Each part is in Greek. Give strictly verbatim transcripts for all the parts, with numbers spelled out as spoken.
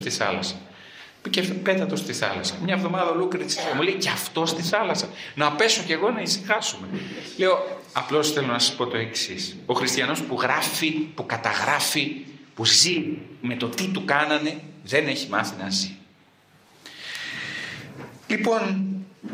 στη θάλασσα. Και πέτα στη θάλασσα. Μια εβδομάδα ο Λούκριτς μου λέει: και αυτό στη θάλασσα. Να πέσω κι εγώ να ησυχάσουμε. Λέω: απλώς θέλω να σας πω το εξής. Ο χριστιανός που γράφει, που καταγράφει, που ζει με το τι του κάνανε, δεν έχει μάθει να ζει. Λοιπόν,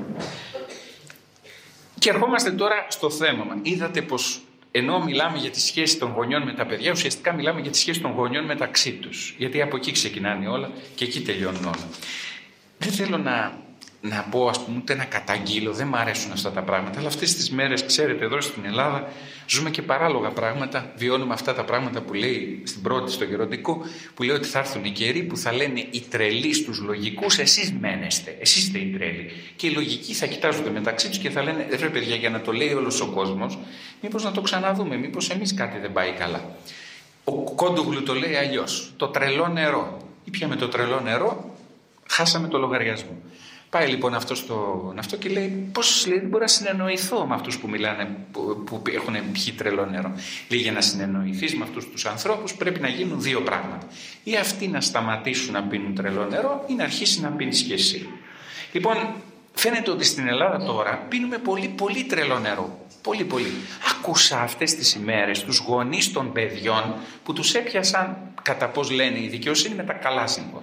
και ερχόμαστε τώρα στο θέμα μας. Είδατε πως ενώ μιλάμε για τη σχέση των γονιών με τα παιδιά, ουσιαστικά μιλάμε για τη σχέση των γονιών μεταξύ τους. Γιατί από εκεί ξεκινάνε όλα και εκεί τελειώνουν όλα. Δεν θέλω να, να πω, ας πούμε, ούτε να καταγγείλω, δεν μου αρέσουν αυτά τα πράγματα. Αλλά αυτές τις μέρες, ξέρετε, εδώ στην Ελλάδα ζούμε και παράλογα πράγματα. Βιώνουμε αυτά τα πράγματα που λέει στην πρώτη, στο Γεροντικό, που λέει ότι θα έρθουν οι καιροί που θα λένε οι τρελοί στους λογικούς: εσείς μένεστε, εσείς είστε οι τρελοί. Και οι λογικοί θα κοιτάζονται μεταξύ τους και θα λένε: ρε παιδιά, για να το λέει όλος ο κόσμος, μήπως να το ξαναδούμε, μήπως εμείς κάτι δεν πάει καλά. Ο Κόντογλου το λέει αλλιώς: το τρελό νερό. Ήπιαμε το τρελό νερό, χάσαμε το λογαριασμό. Πάει λοιπόν αυτό στον αυτό και λέει: πώς λέει, δεν μπορώ να συνεννοηθώ με αυτούς που μιλάνε, που, που έχουν πιει τρελό νερό. Λέει: για να συνεννοηθείς με αυτούς τους ανθρώπους πρέπει να γίνουν δύο πράγματα. Ή αυτοί να σταματήσουν να πίνουν τρελό νερό, ή να αρχίσει να πίνεις κι εσύ. Λοιπόν, φαίνεται ότι στην Ελλάδα τώρα πίνουμε πολύ πολύ τρελό νερό. Πολύ πολύ. Άκουσα αυτές τις ημέρες τους γονείς των παιδιών που τους έπιασαν, κατά πώς λένε η δικαιοσύνη, με τα Καλάσνικοφ.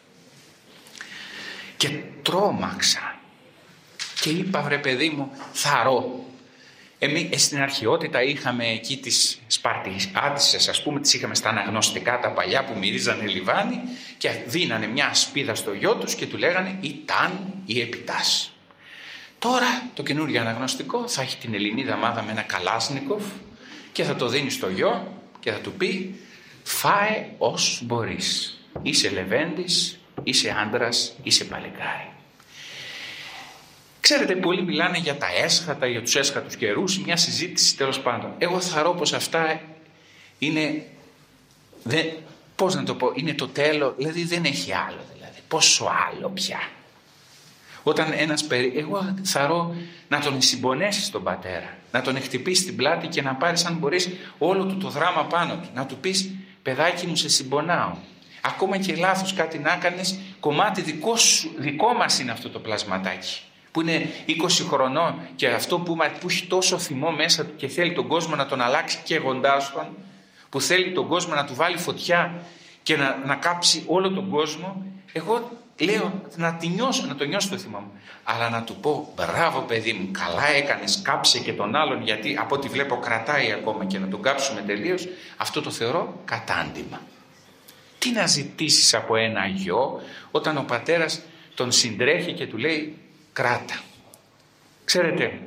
Και τρόμαξα και είπα: βρε παιδί μου, θαρώ. Εμείς στην αρχαιότητα είχαμε εκεί τις Σπαρτιάτισσες, ας πούμε, τις είχαμε στα αναγνωστικά τα παλιά που μυρίζανε λιβάνι και δίνανε μια ασπίδα στο γιο τους και του λέγανε «Ηταν ή επιτάς». Τώρα το καινούργιο αναγνωστικό θα έχει την Ελληνίδα μάδα με ένα Καλάσνικοφ και θα το δίνει στο γιο και θα του πει: φάε ως μπορείς, είσαι λεβέντης, είσαι άντρας, είσαι παλικάρι. Ξέρετε, πολλοί μιλάνε για τα έσχατα, για τους έσχατους καιρούς, μια συζήτηση τέλος πάντων. Εγώ θαρώ πως αυτά είναι, δεν, πώς να το πω, είναι το τέλος, δηλαδή δεν έχει άλλο, δηλαδή, πόσο άλλο πια. Όταν ένας περί... εγώ θαρώ να τον συμπονέσεις τον πατέρα, να τον χτυπήσεις στην πλάτη και να πάρεις, αν μπορείς, όλο του το δράμα πάνω του, να του πεις: παιδάκι μου, σε συμπονάω. Ακόμα και λάθος κάτι να κάνεις, κομμάτι δικό, σου, δικό μας είναι αυτό το πλασματάκι που είναι είκοσι χρονών και αυτό που, που έχει τόσο θυμό μέσα του και θέλει τον κόσμο να τον αλλάξει καίγοντάς τον, που θέλει τον κόσμο να του βάλει φωτιά και να, να κάψει όλο τον κόσμο. Εγώ λέω να, τη νιώσω, να το νιώσω το θυμό μου, αλλά να του πω: μπράβο παιδί μου, καλά έκανες, κάψε και τον άλλον, γιατί από ό,τι βλέπω κρατάει ακόμα, και να τον κάψουμε τελείως, αυτό το θεωρώ κατάντημα. Τι να ζητήσεις από ένα γιο όταν ο πατέρας τον συντρέχει και του λέει: κράτα. Ξέρετε,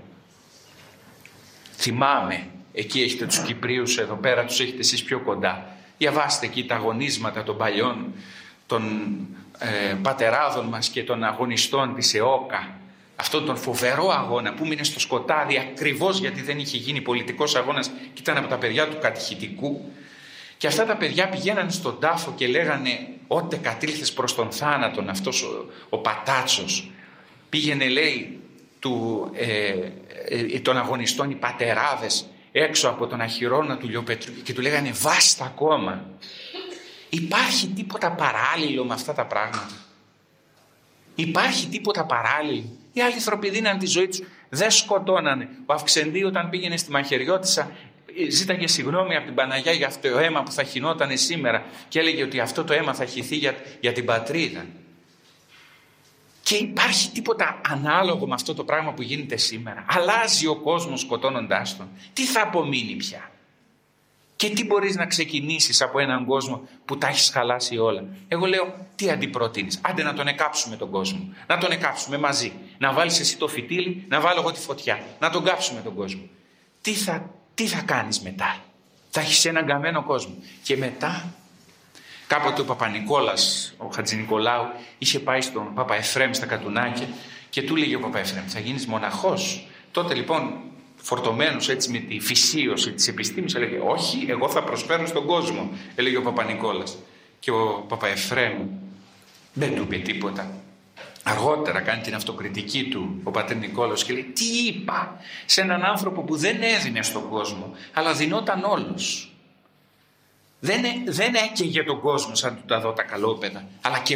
θυμάμαι, εκεί έχετε τους Κυπρίους, εδώ πέρα τους έχετε εσείς πιο κοντά. Διαβάστε εκεί τα αγωνίσματα των παλιών, των ε, πατεράδων μας και των αγωνιστών της ΕΟΚΑ. Αυτόν τον φοβερό αγώνα που μείνε στο σκοτάδι ακριβώς γιατί δεν είχε γίνει πολιτικός αγώνας και ήταν από τα παιδιά του κατηχητικού. Και αυτά τα παιδιά πηγαίνανε στον τάφο και λέγανε: «Ότε κατήλθες προς τον θάνατον», αυτός ο, ο Πατάτσος πήγαινε, λέει, του, ε, ε, των αγωνιστών οι πατεράδες έξω από τον αχυρώνα του Λιοπετρού και του λέγανε: «Βάστα ακόμα». Υπάρχει τίποτα παράλληλο με αυτά τα πράγματα? Υπάρχει τίποτα παράλληλο? Οι άλλοι άνθρωποι δίναν τη ζωή τους, δεν σκοτώνανε. Ο Αυξεντή όταν πήγαινε στη Μαχαιριώτισσα ζήταγε συγγνώμη από την Παναγιά για αυτό το αίμα που θα χυνόταν σήμερα και έλεγε ότι αυτό το αίμα θα χυθεί για, για την πατρίδα. Και υπάρχει τίποτα ανάλογο με αυτό το πράγμα που γίνεται σήμερα? Αλλάζει ο κόσμος σκοτώνοντάς τον. Τι θα απομείνει πια? Και τι μπορείς να ξεκινήσεις από έναν κόσμο που τα έχεις χαλάσει όλα? Εγώ λέω, τι αντιπροτείνεις? Άντε να τον εκάψουμε τον κόσμο. Να τον εκάψουμε μαζί. Να βάλεις εσύ το φυτίλι, να βάλω εγώ τη φωτιά. Να τον κάψουμε τον κόσμο. Τι θα, τι θα κάνεις μετά? Θα έχεις έναν καμένο κόσμο. Και μετά, κάποτε ο Παπα-Νικόλας, ο Χατζηνικολάου, είχε πάει στον Παπα-Εφραίμ στα Κατουνάκια και του λέγε ο Παπα-Εφραίμ: θα γίνεις μοναχός? Τότε λοιπόν, φορτωμένος έτσι με τη φυσίωση της επιστήμης, έλεγε: όχι, εγώ θα προσφέρω στον κόσμο, έλεγε ο Παπα-Νικόλας. Και ο Παπα-Εφραίμ δεν του είπε τίποτα. Αργότερα κάνει την αυτοκριτική του ο πατέρ Νικόλαος και λέει: τι είπα σε έναν άνθρωπο που δεν έδινε στον κόσμο, αλλά δινόταν όλος. Δεν, δεν έκαιγε τον κόσμο σαν του τα δω τα καλόπαιδα, αλλά και